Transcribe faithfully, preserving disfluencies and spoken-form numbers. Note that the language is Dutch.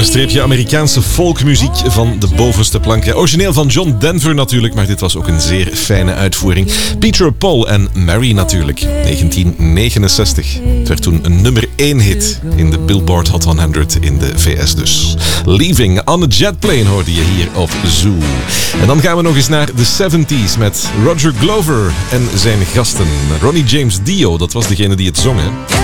Schuine streepje Amerikaanse folkmuziek van de bovenste plank. Ja, origineel van John Denver natuurlijk, maar dit was ook een zeer fijne uitvoering. Peter Paul en Mary natuurlijk, negentien negenenzestig. Het werd toen een nummer één hit in de Billboard Hot honderd in de V S dus. Leaving on a Jet Plane hoorde je hier op Zoo. En dan gaan we nog eens naar de zeventies met Roger Glover en zijn gasten. Ronnie James Dio, dat was degene die het zong, hè?